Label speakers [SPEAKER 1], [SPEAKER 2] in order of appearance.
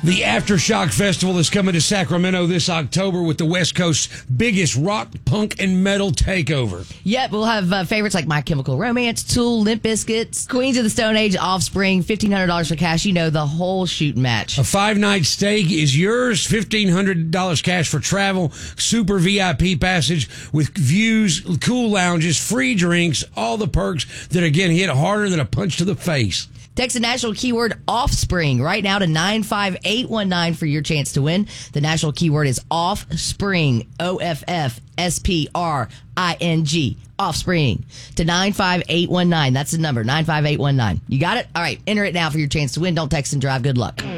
[SPEAKER 1] The Aftershock Festival is coming to Sacramento this October with the West Coast's biggest rock, punk, and metal takeover.
[SPEAKER 2] Yep, we'll have favorites like My Chemical Romance, Tool, Limp Bizkit, Queens of the Stone Age, Offspring, $1,500 for cash. You know, the whole shooting match.
[SPEAKER 1] A 5-night stay is yours, $1,500 cash for travel, super VIP passage with views, cool lounges, free drinks, all the perks that, again, hit harder than a punch to the face.
[SPEAKER 2] Text the national keyword Offspring right now to 95819 for your chance to win. The national keyword is Offspring, OFFSPRING, Offspring, to 95819. That's the number, 95819. You got it? All right, enter it now for your chance to win. Don't text and drive. Good luck.